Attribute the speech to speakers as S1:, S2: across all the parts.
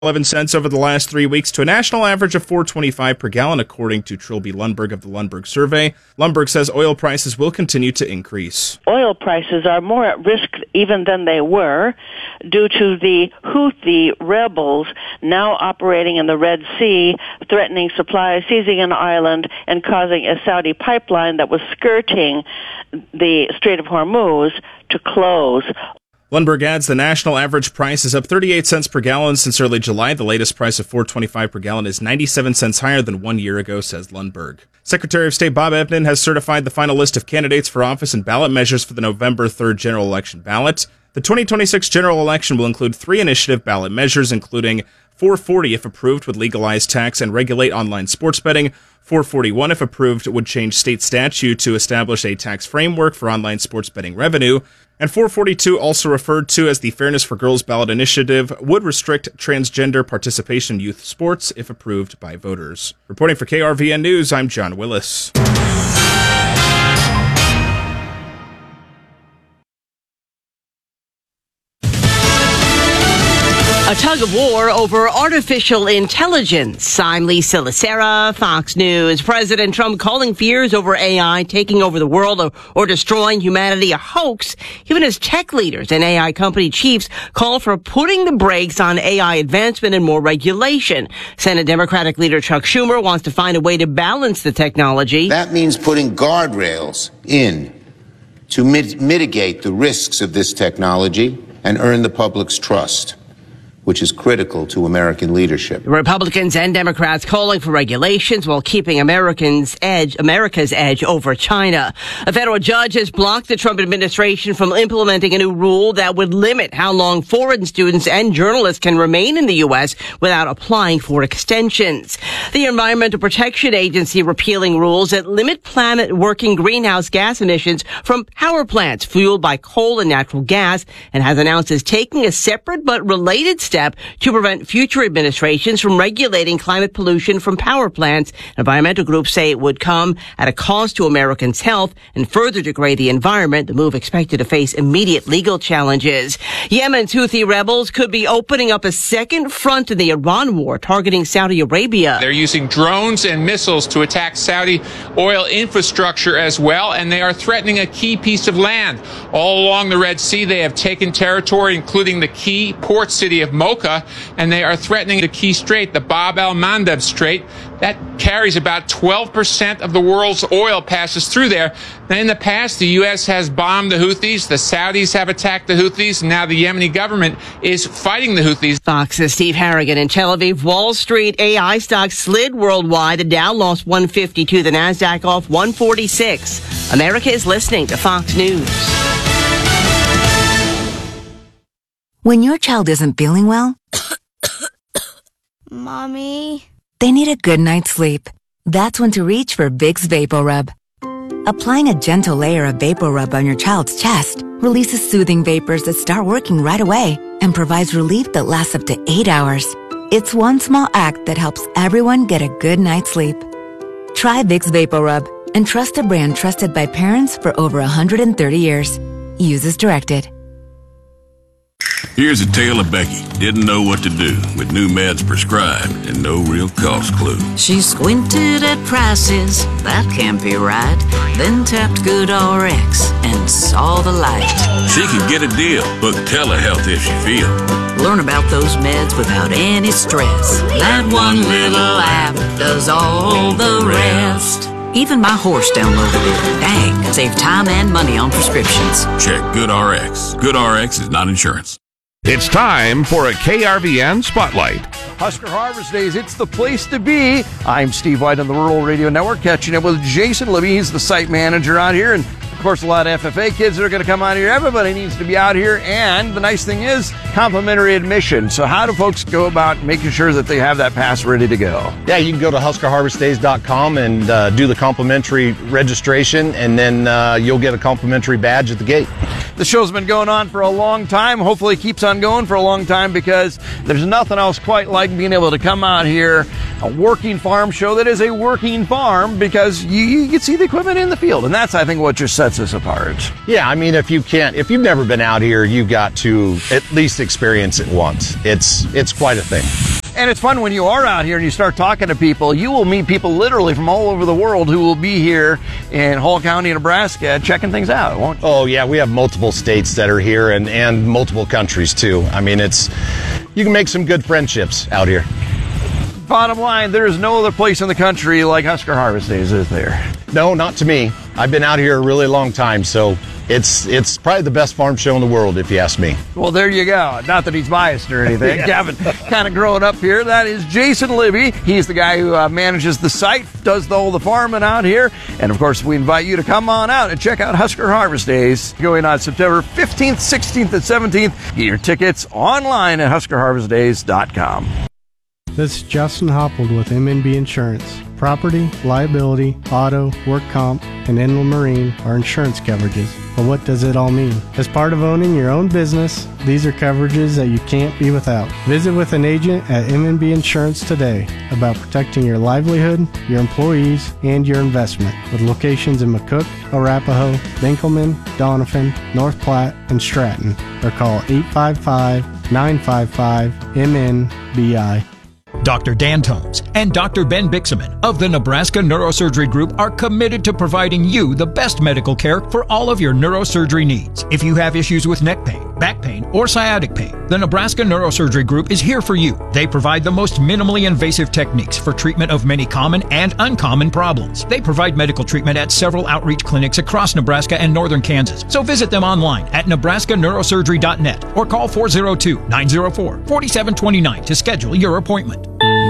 S1: 11 cents over the last 3 weeks to a national average of $4.25 per gallon, according to Trilby Lundberg of the Lundberg Survey. Lundberg says oil prices will continue to increase.
S2: Oil prices are more at risk even than they were due to the Houthi rebels now operating in the Red Sea, threatening supplies, seizing an island, and causing a Saudi pipeline that was skirting the Strait of Hormuz to close.
S1: Lundberg adds the national average price is up 38 cents per gallon since early July. The latest price of $4.25 per gallon is 97 cents higher than 1 year ago, says Lundberg. Secretary of State Bob Evnen has certified the final list of candidates for office and ballot measures for the November 3rd general election ballot. The 2026 general election will include 3 initiative ballot measures, including 440, if approved, would legalize, tax, and regulate online sports betting. 441, if approved, would change state statute to establish a tax framework for online sports betting revenue. And 442, also referred to as the Fairness for Girls ballot initiative, would restrict transgender participation in youth sports if approved by voters. Reporting for KRVN News, I'm John Willis.
S3: A tug of war over artificial intelligence. I'm Lisa Lacera, Fox News. President Trump calling fears over AI taking over the world or destroying humanity a hoax, even as tech leaders and AI company chiefs call for putting the brakes on AI advancement and more regulation. Senate Democratic leader Chuck Schumer wants to find a way to balance the technology.
S4: That means putting guardrails in to mitigate the risks of this technology and earn the public's trust, which is critical to American leadership.
S3: Republicans and Democrats calling for regulations while keeping America's edge over China. A federal judge has blocked the Trump administration from implementing a new rule that would limit how long foreign students and journalists can remain in the U.S. without applying for extensions. The Environmental Protection Agency repealing rules that limit planet-working greenhouse gas emissions from power plants fueled by coal and natural gas, and has announced it's taking a separate but related step to prevent future administrations from regulating climate pollution from power plants. Environmental groups say it would come at a cost to Americans' health and further degrade the environment. The move expected to face immediate legal challenges. Yemen's Houthi rebels could be opening up a second front in the Iran war, targeting Saudi Arabia.
S5: They're using drones and missiles to attack Saudi oil infrastructure as well, and they are threatening a key piece of land. All along the Red Sea, they have taken territory, including the key port city of Mocha, and they are threatening the key strait, the Bab el-Mandeb Strait. That carries about 12% of the world's oil passes through there. Now, in the past, the U.S. has bombed the Houthis, the Saudis have attacked the Houthis, and now the Yemeni government is fighting the Houthis.
S3: Fox's Steve Harrigan in Tel Aviv. Wall Street AI stocks slid worldwide. The Dow lost 152, the NASDAQ off 146. America is listening to Fox News.
S6: When your child isn't feeling well,
S7: Mommy,
S6: they need a good night's sleep. That's when to reach for Vicks VapoRub. Applying a gentle layer of VapoRub on your child's chest releases soothing vapors that start working right away and provides relief that lasts up to 8 hours. It's one small act that helps everyone get a good night's sleep. Try Vicks VapoRub and trust a brand trusted by parents for over 130 years. Use as directed.
S8: Here's a tale of Becky. Didn't know what to do with new meds prescribed and no real cost clue.
S9: She squinted at prices, that can't be right. Then tapped GoodRx and saw the light.
S8: She could get a deal. Book telehealth if she feels.
S9: Learn about those meds without any stress. That one little app does all the rest. Even my horse downloaded it. Dang, save time and money on prescriptions.
S8: Check GoodRx. GoodRx is not insurance.
S10: It's time for a KRVN Spotlight.
S11: Husker Harvest Days, it's the place to be. I'm Steve White on the Rural Radio Network, catching up with Jason Libby. He's the site manager out here, and of course a lot of FFA kids that are going to come out here. Everybody needs to be out here, and the nice thing is complimentary admission. So how do folks go about making sure that they have that pass ready to go?
S12: Yeah, you can go to HuskerHarvestDays.com and do the complimentary registration, and then you'll get a complimentary badge at the gate.
S11: The show's been going on for a long time. Hopefully it keeps on going for a long time, because there's nothing else quite like being able to come out here a working farm show that is a working farm because you can see the equipment in the field. And that's, I think, what just sets us apart.
S12: Yeah, I mean, if you've never been out here, you've got to at least experience it once. It's quite a thing.
S11: And it's fun when you are out here and you start talking to people. You will meet people literally from all over the world who will be here in Hall County, Nebraska, checking things out, won't you?
S12: Oh, yeah, we have multiple states that are here and multiple countries, too. I mean, you can make some good friendships out here.
S11: Bottom line, there is no other place in the country like Husker Harvest Days, is there?
S12: No, not to me. I've been out here a really long time, so it's probably the best farm show in the world, if you ask me.
S11: Well, there you go. Not that he's biased or anything.
S12: Yeah.
S11: Gavin, kind of growing up here. That is Jason Libby. He's the guy who manages the site, does all the farming out here. And, of course, we invite you to come on out and check out Husker Harvest Days going on September 15th, 16th, and 17th. Get your tickets online at huskerharvestdays.com.
S7: This is Justin Hoppold with MNB Insurance. Property, liability, auto, work comp, and inland marine are insurance coverages. But what does it all mean? As part of owning your own business, these are coverages that you can't be without. Visit with an agent at MNB Insurance today about protecting your livelihood, your employees, and your investment. With locations in McCook, Arapahoe, Dinkelman, Doniphan, North Platte, and Stratton. Or call 855-955-MNBI.
S13: Dr. Dan Tomes and Dr. Ben Bixaman of the Nebraska Neurosurgery Group are committed to providing you the best medical care for all of your neurosurgery needs. If you have issues with neck pain, back pain, or sciatic pain, the Nebraska Neurosurgery Group is here for you. They provide the most minimally invasive techniques for treatment of many common and uncommon problems. They provide medical treatment at several outreach clinics across Nebraska and northern Kansas. So visit them online at nebraskaneurosurgery.net or call 402-904-4729 to schedule your appointment.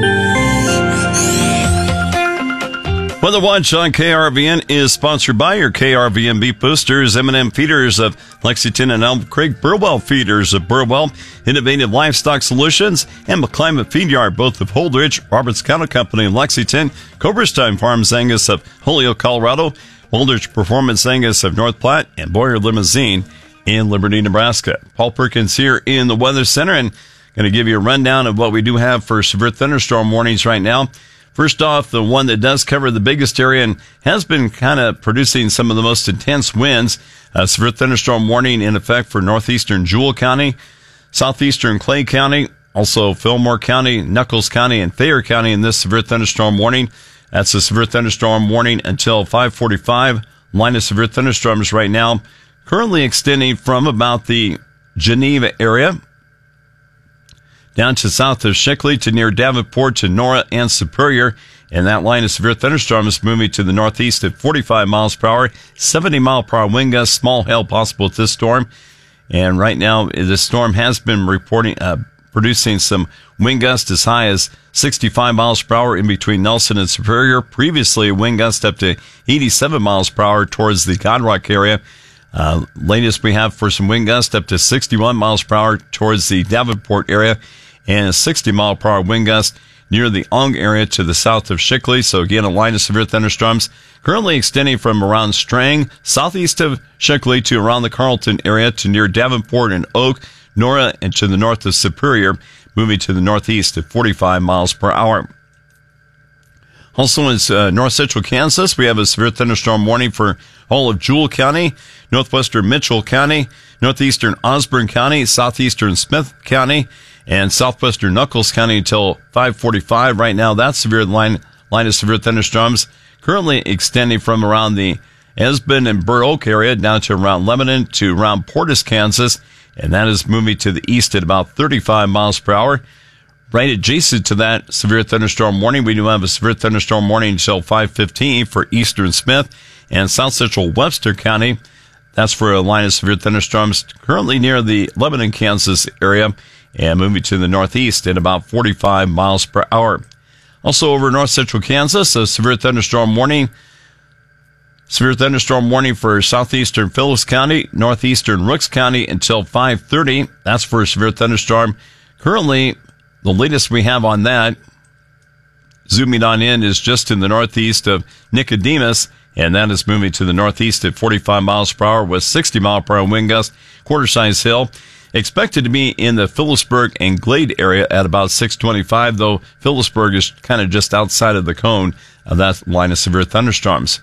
S14: Weather Watch on KRVN is sponsored by your KRVN beef boosters, M&M feeders of Lexington and Elm Creek, Burwell feeders of Burwell, Innovative Livestock Solutions, and McClimate Feed Yard, both of Holdridge, Roberts Cattle Company in Lexington, Coberstein Farms Angus of Holyoke, Colorado, Holdridge Performance Angus of North Platte, and Boyer Limousine in Liberty, Nebraska. Paul Perkins here in the Weather Center, and going to give you a rundown of what we do have for severe thunderstorm warnings right now. First off, the one that does cover the biggest area and has been kind of producing some of the most intense winds. Severe thunderstorm warning in effect for northeastern Jewell County, southeastern Clay County, also Fillmore County, Nuckolls County, and Thayer County in this severe thunderstorm warning. That's a severe thunderstorm warning until 5:45. Line of severe thunderstorms right now currently extending from about the Geneva area down to south of Shickley to near Davenport to Nora and Superior. And that line of severe thunderstorms moving to the northeast at 45 miles per hour, 70 mile per hour wind gusts, small hail possible with this storm. And right now, this storm has been producing some wind gusts as high as 65 miles per hour in between Nelson and Superior. Previously, a wind gust up to 87 miles per hour towards the Godrock area. Latest we have for some wind gusts up to 61 miles per hour towards the Davenport area, and a 60 mile per hour wind gust near the Ong area to the south of Shickley. So again, a line of severe thunderstorms currently extending from around Strang, southeast of Shickley to around the Carlton area to near Davenport and Oak, Nora, and to the north of Superior, moving to the northeast at 45 miles per hour. Also in north central Kansas, we have a severe thunderstorm warning for all of Jewell County, northwestern Mitchell County, northeastern Osborne County, southeastern Smith County, and southwestern Nuckolls County until 5:45. Right now, that severe line of severe thunderstorms currently extending from around the Esbon and Burr Oak area down to around Lebanon to around Portis, Kansas, and that is moving to the east at about 35 miles per hour. Right adjacent to that severe thunderstorm warning, we do have a severe thunderstorm warning until 5:15 for eastern Smith and south central Webster County. That's for a line of severe thunderstorms currently near the Lebanon, Kansas area and moving to the northeast at about 45 miles per hour. Also over north central Kansas, a severe thunderstorm warning. Severe thunderstorm warning for southeastern Phillips County, northeastern Rooks County until 5:30. That's for a severe thunderstorm. Currently, the latest we have on that, zooming on in, is just in the northeast of Nicodemus, and that is moving to the northeast at 45 miles per hour with 60 mile per hour wind gust, quarter-size hail. Expected to be in the Phillipsburg and Glade area at about 625, though Phillipsburg is kind of just outside of the cone of that line of severe thunderstorms.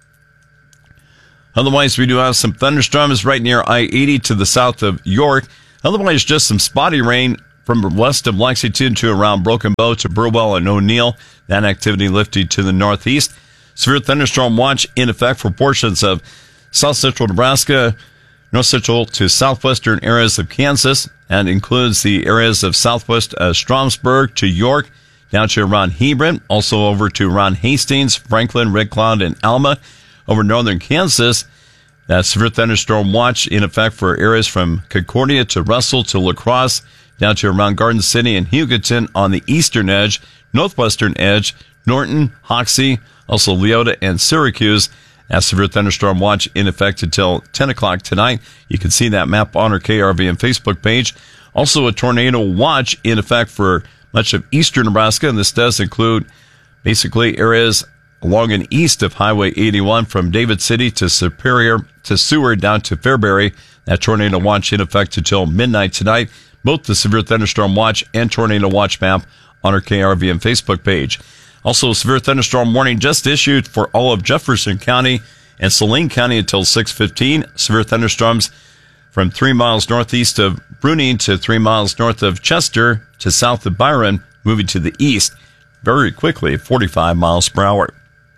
S14: Otherwise, we do have some thunderstorms right near I-80 to the south of York. Otherwise, just some spotty rain from west of Lexington to around Broken Bow to Burwell and O'Neill. That activity lifted to the northeast. Severe thunderstorm watch in effect for portions of south central Nebraska, north central to southwestern areas of Kansas, and includes the areas of southwest Stromsburg to York, down to around Hebron, also over to around Hastings, Franklin, Red Cloud, and Alma. Over northern Kansas, that severe thunderstorm watch in effect for areas from Concordia to Russell to La Crosse, down to around Garden City and Hugoton on the eastern edge, northwestern edge, Norton, Hoxie, also Leota and Syracuse. That severe thunderstorm watch in effect until 10 o'clock tonight. You can see that map on our KRVN Facebook page. Also a tornado watch in effect for much of eastern Nebraska, and this does include basically areas along and east of Highway 81 from David City to Superior to Seward down to Fairbury. That tornado watch in effect until midnight tonight. Both the severe thunderstorm watch and tornado watch map on our KRVN Facebook page. Also, a severe thunderstorm warning just issued for all of Jefferson County and Saline County until 6:15. Severe thunderstorms from 3 miles northeast of Bruning to 3 miles north of Chester to south of Byron, moving to the east very quickly at 45 miles per hour.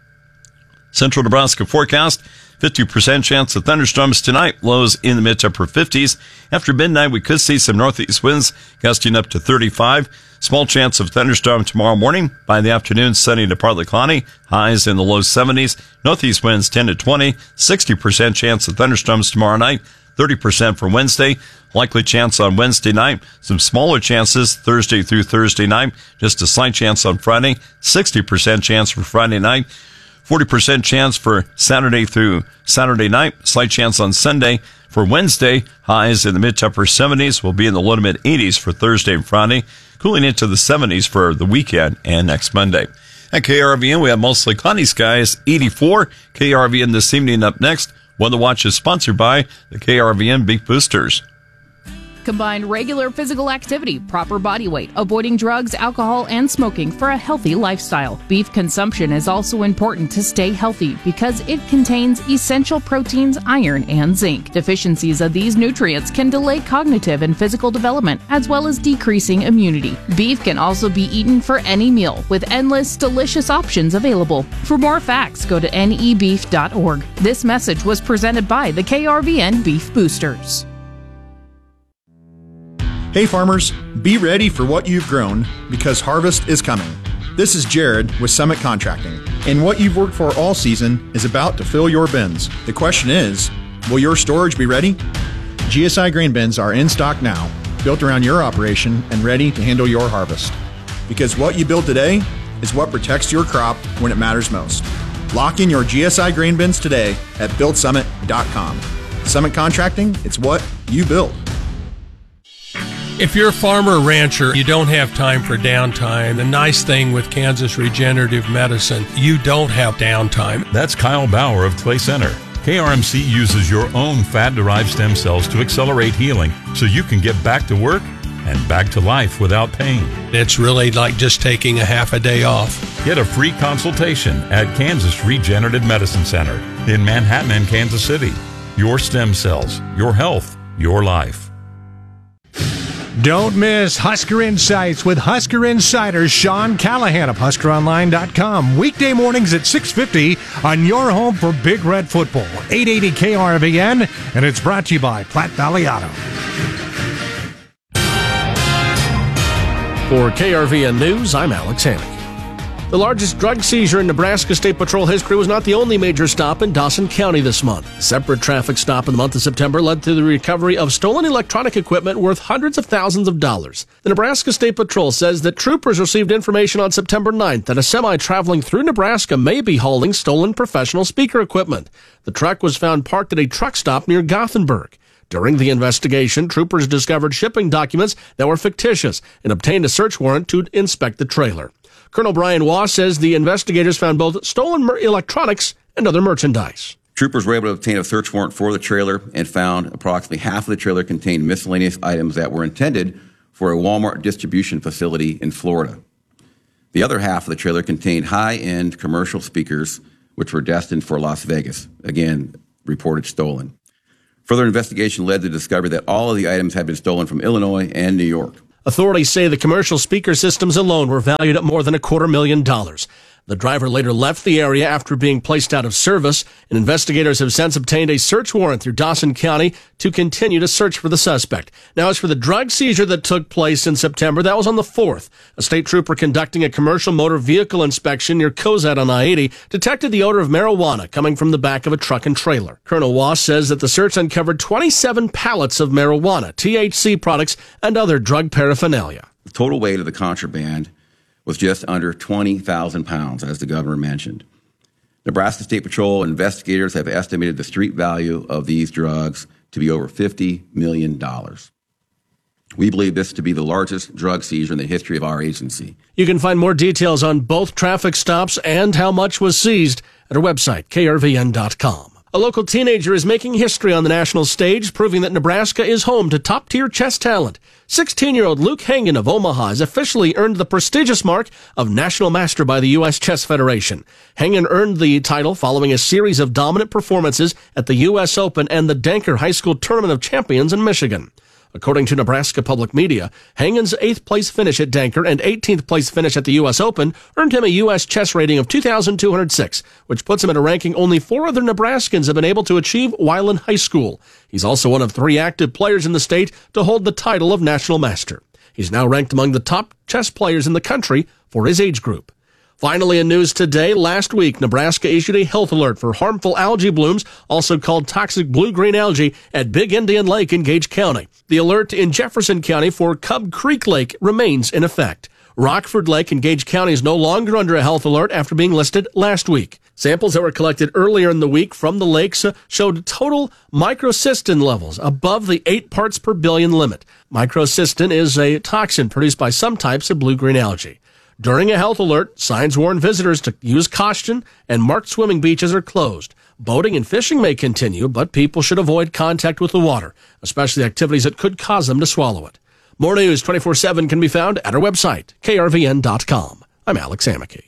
S14: Central Nebraska forecast, 50% chance of thunderstorms tonight, lows in the mid to upper 50s. After midnight, we could see some northeast winds gusting up to 35. Small chance of thunderstorm tomorrow morning. By the afternoon, sunny to partly cloudy, highs in the low 70s. Northeast winds 10 to 20, 60% chance of thunderstorms tomorrow night, 30% for Wednesday. Likely chance on Wednesday night. Some smaller chances Thursday through Thursday night. Just a slight chance on Friday. 60% chance for Friday night. 40% chance for Saturday through Saturday night. Slight chance on Sunday. For Wednesday, highs in the mid to upper 70s will be in the low to mid 80s for Thursday and Friday. Cooling into the 70s for the weekend and next Monday. At KRVN, we have mostly cloudy skies, 84. KRVN this evening up next. Weather Watch is sponsored by the KRVN Beef Boosters.
S15: Combine regular physical activity, proper body weight, avoiding drugs, alcohol, and smoking for a healthy lifestyle. Beef consumption is also important to stay healthy because it contains essential proteins, iron, and zinc. Deficiencies of these nutrients can delay cognitive and physical development, as well as decreasing immunity. Beef can also be eaten for any meal, with endless, delicious options available. For more facts, go to nebeef.org. This message was presented by the KRVN Beef Boosters.
S16: Hey farmers, be ready for what you've grown because harvest is coming. This is Jared with Summit Contracting, and what you've worked for all season is about to fill your bins. The question is, will your storage be ready? GSI grain bins are in stock now, built around your operation and ready to handle your harvest. Because what you build today is what protects your crop when it matters most. Lock in your GSI grain bins today at buildsummit.com. Summit Contracting, it's what you build.
S17: If you're a farmer or rancher, you don't have time for downtime. The nice thing with Kansas Regenerative Medicine, you don't have downtime.
S18: That's Kyle Bauer of Clay Center. KRMC uses your own fat-derived stem cells to accelerate healing so you can get back to work and back to life without pain.
S17: It's really like just taking a half a day off.
S18: Get a free consultation at Kansas Regenerative Medicine Center in Manhattan and Kansas City. Your stem cells, your health, your life.
S19: Don't miss Husker Insights with Husker Insider Sean Callahan of HuskerOnline.com. Weekday mornings at 6:50 on your home for Big Red Football. 880 KRVN, and it's brought to you by Platte Valley Auto.
S20: For KRVN News, I'm Alex Hannick. The largest drug seizure in Nebraska State Patrol history was not the only major stop in Dawson County this month. A separate traffic stop in the month of September led to the recovery of stolen electronic equipment worth hundreds of thousands of dollars. The Nebraska State Patrol says that troopers received information on September 9th that a semi traveling through Nebraska may be hauling stolen professional speaker equipment. The truck was found parked at a truck stop near Gothenburg. During the investigation, troopers discovered shipping documents that were fictitious and obtained a search warrant to inspect the trailer. Colonel Brian Waugh says the investigators found both stolen electronics and other merchandise.
S21: Troopers were able to obtain a search warrant for the trailer and found approximately half of the trailer contained miscellaneous items that were intended for a Walmart distribution facility in Florida. The other half of the trailer contained high-end commercial speakers, which were destined for Las Vegas, again, reported stolen. Further investigation led to the discovery that all of the items had been stolen from Illinois and New York.
S20: Authorities say the commercial speaker systems alone were valued at more than $250,000. The driver later left the area after being placed out of service, and investigators have since obtained a search warrant through Dawson County to continue to search for the suspect. Now, as for the drug seizure that took place in September, that was on the 4th. A state trooper conducting a commercial motor vehicle inspection near Cozad on I-80 detected the odor of marijuana coming from the back of a truck and trailer. Colonel Wass says that the search uncovered 27 pallets of marijuana, THC products, and other drug paraphernalia.
S21: The total weight of the contraband was just under 20,000 pounds, as the governor mentioned. Nebraska State Patrol investigators have estimated the street value of these drugs to be over $50 million. We believe this to be the largest drug seizure in the history of our agency.
S20: You can find more details on both traffic stops and how much was seized at our website, krvn.com. A local teenager is making history on the national stage, proving that Nebraska is home to top-tier chess talent. 16-year-old Luke Hangen of Omaha has officially earned the prestigious mark of National Master by the U.S. Chess Federation. Hangen earned the title following a series of dominant performances at the U.S. Open and the Danker High School Tournament of Champions in Michigan. According to Nebraska Public Media, Hangen's 8th-place finish at Danker and 18th-place finish at the U.S. Open earned him a U.S. chess rating of 2,206, which puts him at a ranking only 4 other Nebraskans have been able to achieve while in high school. He's also one of 3 active players in the state to hold the title of National Master. He's now ranked among the top chess players in the country for his age group. Finally, in news today, last week, Nebraska issued a health alert for harmful algae blooms, also called toxic blue-green algae, at Big Indian Lake in Gage County. The alert in Jefferson County for Cub Creek Lake remains in effect. Rockford Lake in Gage County is no longer under a health alert after being listed last week. Samples that were collected earlier in the week from the lakes showed total microcystin levels above the 8 parts per billion limit. Microcystin is a toxin produced by some types of blue-green algae. During a health alert, signs warn visitors to use caution, and marked swimming beaches are closed. Boating and fishing may continue, but people should avoid contact with the water, especially activities that could cause them to swallow it. More news 24/7 can be found at our website, krvn.com. I'm Alex Amicky.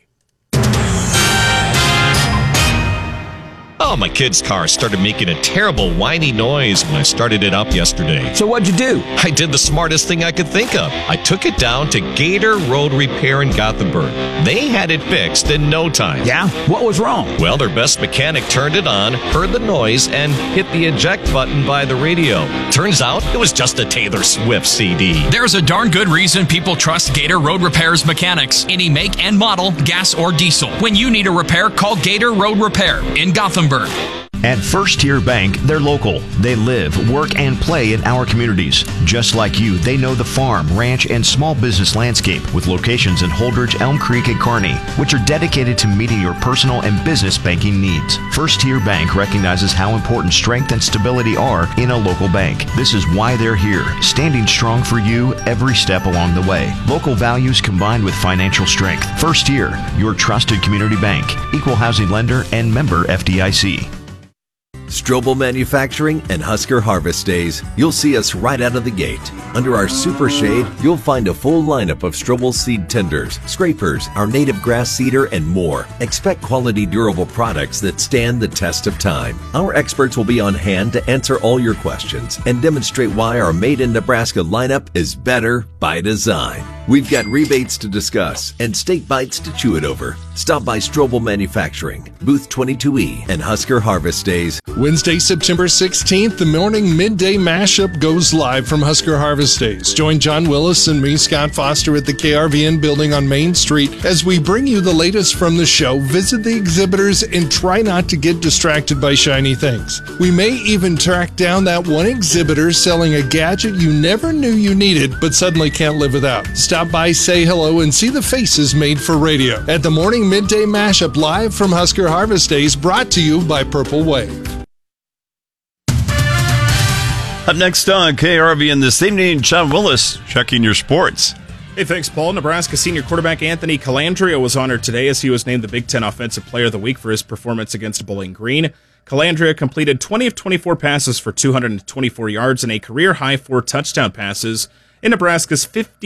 S22: Oh, my kid's car started making a terrible whiny noise when I started it up yesterday.
S23: So what'd you do?
S22: I did the smartest thing I could think of. I took it down to Gator Road Repair in Gothenburg. They had it fixed in no time.
S23: Yeah? What was wrong?
S22: Well, their best mechanic turned it on, heard the noise, and hit the eject button by the radio. Turns out it was just a Taylor Swift CD.
S24: There's a darn good reason people trust Gator Road Repair's mechanics. Any make and model, gas or diesel. When you need a repair, call Gator Road Repair in Gothenburg.
S25: At First Tier Bank, they're local. They live, work, and play in our communities. Just like you, they know the farm, ranch, and small business landscape with locations in Holdridge, Elm Creek, and Kearney, which are dedicated to meeting your personal and business banking needs. First Tier Bank recognizes how important strength and stability are in a local bank. This is why they're here, standing strong for you every step along the way. Local values combined with financial strength. First Tier, your trusted community bank, equal housing lender, and member FDIC.
S26: Strobel Manufacturing and Husker Harvest Days. You'll see us right out of the gate. Under our super shade, you'll find a full lineup of Strobel seed tenders, scrapers, our native grass seeder, and more. Expect quality, durable products that stand the test of time. Our experts will be on hand to answer all your questions and demonstrate why our Made in Nebraska lineup is better by design. We've got rebates to discuss and steak bites to chew it over. Stop by Strobel Manufacturing, Booth 22E, and Husker Harvest Days.
S27: Wednesday, September 16th, the morning midday mashup goes live from Husker Harvest Days. Join John Willis and me, Scott Foster, at the KRVN building on Main Street as we bring you the latest from the show, visit the exhibitors, and try not to get distracted by shiny things. We may even track down that one exhibitor selling a gadget you never knew you needed but suddenly can't live without. Stop by, say hello, and see the faces made for radio at the morning midday mashup live from Husker Harvest Days, brought to you by Purple Wave.
S14: Up next on KRVN this evening, John Willis checking your sports.
S1: Hey, thanks, Paul. Nebraska senior quarterback Anthony Calandria was honored today as he was named the Big Ten Offensive Player of the Week for his performance against Bowling Green. Calandria completed 20 of 24 passes for 224 yards and a career-high 4 touchdown passes in Nebraska's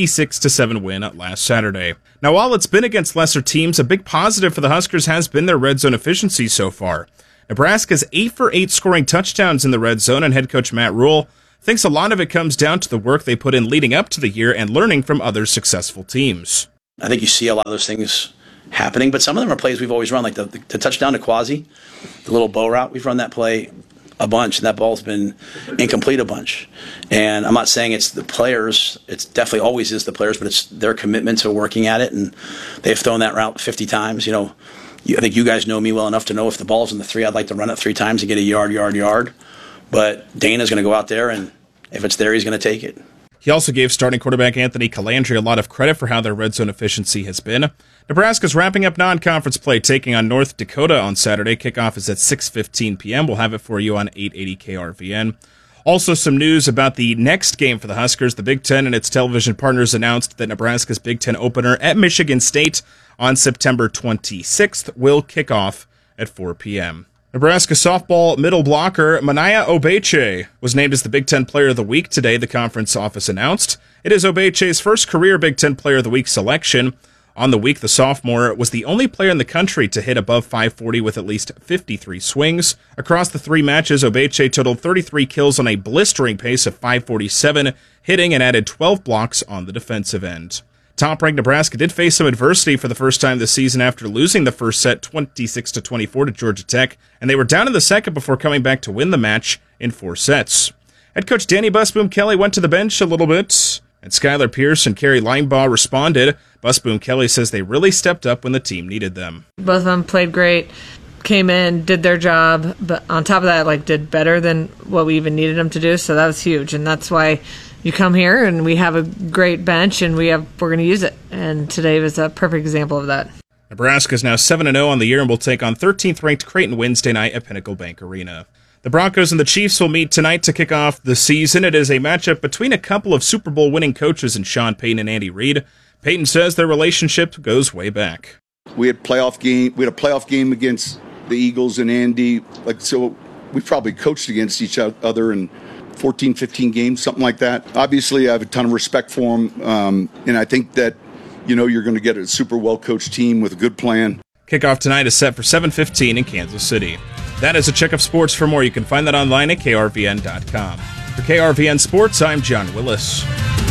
S1: 56-7 win last Saturday. Now, while it's been against lesser teams, a big positive for the Huskers has been their red zone efficiency so far. Nebraska's 8 for 8 scoring touchdowns in the red zone, and head coach Matt Rule thinks a lot of it comes down to the work they put in leading up to the year and learning from other successful teams.
S2: I think you see a lot of those things happening, but some of them are plays we've always run, like the touchdown to Quasi, the little bow route. We've run that play a bunch, and that ball's been incomplete a bunch. And I'm not saying it's the players. It's definitely always is the players, but it's their commitment to working at it, and they've thrown that route 50 times. I think you guys know me well enough to know if the ball's in the 3, I'd like to run it 3 times and get a yard. But Dana's going to go out there, and if it's there, he's going to take it.
S1: He also gave starting quarterback Anthony Calandria a lot of credit for how their red zone efficiency has been. Nebraska's wrapping up non-conference play, taking on North Dakota on Saturday. Kickoff is at 6:15 p.m. We'll have it for you on 880 KRVN. Also, some news about the next game for the Huskers. The Big Ten and its television partners announced that Nebraska's Big Ten opener at Michigan State on September 26th will kick off at 4 p.m. Nebraska softball middle blocker Manaya Obeche was named as the Big Ten Player of the Week today, the conference office announced. It is Obeche's first career Big Ten Player of the Week selection. On the week, the sophomore was the only player in the country to hit above 540 with at least 53 swings. Across the 3 matches, Obeche totaled 33 kills on a blistering pace of 547, hitting and added 12 blocks on the defensive end. Top-ranked Nebraska did face some adversity for the first time this season after losing the first set 26-24 to Georgia Tech, and they were down in the second before coming back to win the match in 4 sets. Head coach Danny Busboom Kelly went to the bench a little bit, and Skylar Pierce and Carrie Linebaugh responded. Busboom Kelly says they really stepped up when the team needed them.
S3: Both of them played great, came in, did their job, but on top of that, did better than what we even needed them to do, so that was huge, and that's why you come here and we have a great bench and we're going to use it. And today was a perfect example of that.
S1: Nebraska is now 7-0 on the year and will take on 13th-ranked Creighton Wednesday night at Pinnacle Bank Arena. The Broncos and the Chiefs will meet tonight to kick off the season. It is a matchup between a couple of Super Bowl winning coaches in Sean Payton and Andy Reid. Payton says their relationship goes way back.
S4: We had a playoff game against the Eagles and Andy. So we probably coached against each other and 14, 15 games, something like that. Obviously, I have a ton of respect for him, and I think that, you're going to get a super well-coached team with a good plan.
S1: Kickoff tonight is set for 7:15 in Kansas City. That is a check of sports. For more, you can find that online at krvn.com. For KRVN Sports, I'm John Willis.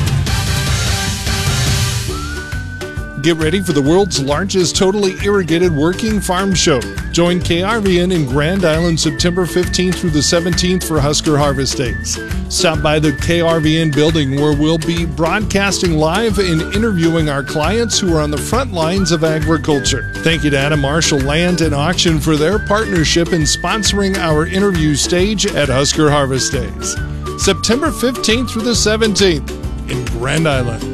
S27: Get ready for the world's largest totally irrigated working farm show. Join KRVN in Grand Island September 15th through the 17th for Husker Harvest Days. Stop by the KRVN building where we'll be broadcasting live and interviewing our clients who are on the front lines of agriculture. Thank you to Adam Marshall Land and Auction for their partnership in sponsoring our interview stage at Husker Harvest Days. September 15th through the 17th in Grand Island.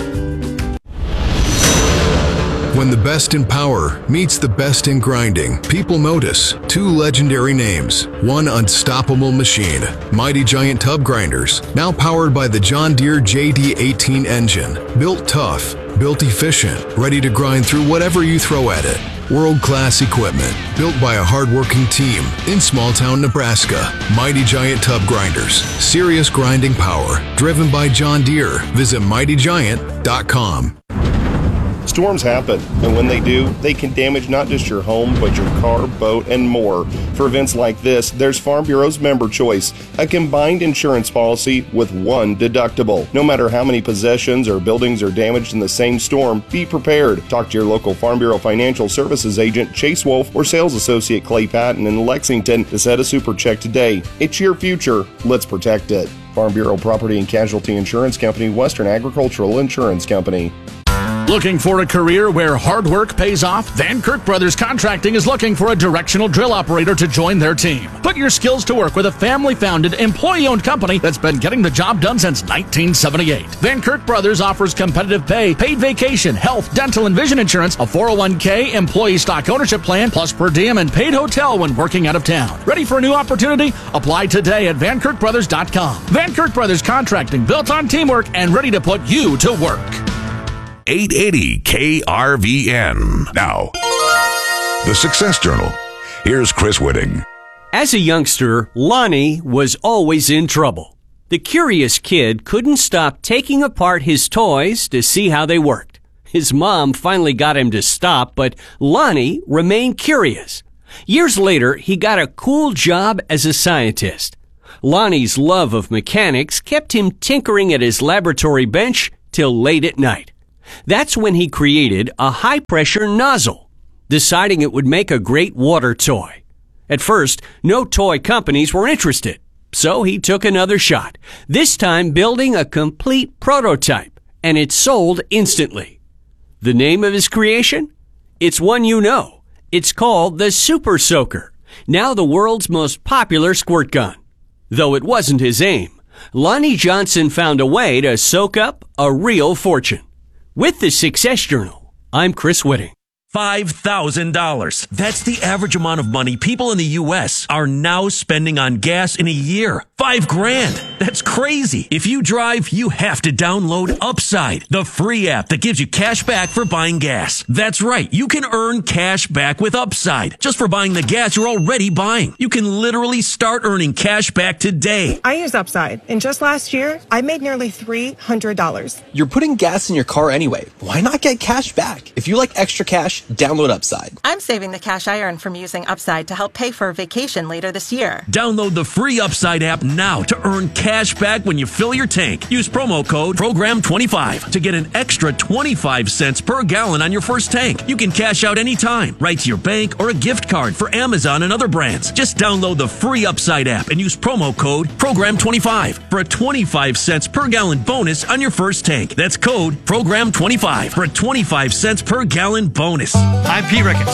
S5: When the best in power meets the best in grinding, people notice 2 legendary names, 1 unstoppable machine, Mighty Giant Tub Grinders, now powered by the John Deere JD18 engine. Built tough, built efficient, ready to grind through whatever you throw at it. World-class equipment, built by a hard-working team in small-town Nebraska. Mighty Giant Tub Grinders, serious grinding power, driven by John Deere. Visit mightygiant.com.
S6: Storms happen, and when they do, they can damage not just your home, but your car, boat, and more. For events like this, there's Farm Bureau's Member Choice, a combined insurance policy with 1 deductible. No matter how many possessions or buildings are damaged in the same storm, be prepared. Talk to your local Farm Bureau Financial Services agent, Chase Wolf, or sales associate Clay Patton in Lexington to set a super check today. It's your future. Let's protect it. Farm Bureau Property and Casualty Insurance Company, Western Agricultural Insurance Company.
S20: Looking for a career where hard work pays off? Van Kirk Brothers Contracting is looking for a directional drill operator to join their team. Put your skills to work with a family-founded, employee-owned company that's been getting the job done since 1978. Van Kirk Brothers offers competitive pay, paid vacation, health, dental, and vision insurance, a 401k, employee stock ownership plan, plus per diem and paid hotel when working out of town. Ready for a new opportunity? Apply today at vankirkbrothers.com. Van Kirk Brothers Contracting, built on teamwork and ready to put you to work.
S7: 880 KRVN. Now, the Success Journal. Here's Chris Whitting.
S8: As a youngster, Lonnie was always in trouble. The curious kid couldn't stop taking apart his toys to see how they worked. His mom finally got him to stop, but Lonnie remained curious. Years later, he got a cool job as a scientist. Lonnie's love of mechanics kept him tinkering at his laboratory bench till late at night. That's when he created a high-pressure nozzle, deciding it would make a great water toy. At first, no toy companies were interested, so he took another shot, this time building a complete prototype, and it sold instantly. The name of his creation? It's one you know. It's called the Super Soaker, now the world's most popular squirt gun. Though it wasn't his aim, Lonnie Johnson found a way to soak up a real fortune. With the Success Journal, I'm Chris Whitting.
S9: $5,000. That's the average amount of money people in the U.S. are now spending on gas in a year. $5,000. That's crazy. If you drive, you have to download Upside, the free app that gives you cash back for buying gas. That's right. You can earn cash back with Upside just for buying the gas you're already buying. You can literally start earning cash back today.
S10: I use Upside, and just last year, I made nearly $300.
S11: You're putting gas in your car anyway. Why not get cash back? If you like extra cash, download Upside.
S12: I'm saving the cash I earn from using Upside to help pay for a vacation later this year.
S9: Download the free Upside app now to earn cash back when you fill your tank. Use promo code PROGRAM25 to get an extra 25 cents per gallon on your first tank. You can cash out anytime, right to your bank or a gift card for Amazon and other brands. Just download the free Upside app and use promo code PROGRAM25 for a 25 cents per gallon bonus on your first tank. That's code PROGRAM25 for a 25 cents per gallon bonus.
S23: I'm Pete Ricketts.